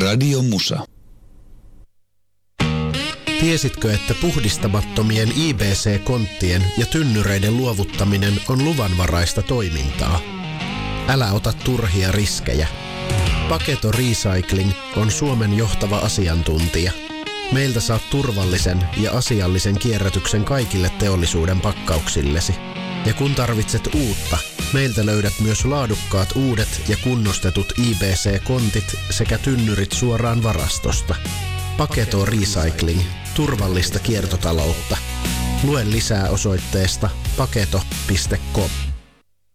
Radio Musa. Tiesitkö, että puhdistamattomien IBC-konttien ja tynnyreiden luovuttaminen on luvanvaraista toimintaa? Älä ota turhia riskejä. Paketo Recycling on Suomen johtava asiantuntija. Meiltä saat turvallisen ja asiallisen kierrätyksen kaikille teollisuuden pakkauksillesi. Ja kun tarvitset uutta, meiltä löydät myös laadukkaat uudet ja kunnostetut IBC-kontit sekä tynnyrit suoraan varastosta. Paketo Recycling. Turvallista kiertotaloutta. Lue lisää osoitteesta paketo.com.